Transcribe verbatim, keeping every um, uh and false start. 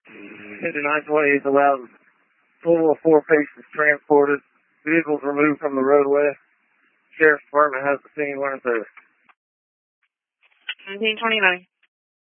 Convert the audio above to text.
fifty-nine twenty-eight allows total of four patients transported. Vehicles removed from the roadway. Sheriff's Department has the scene when it's over. seventeen twenty-nine.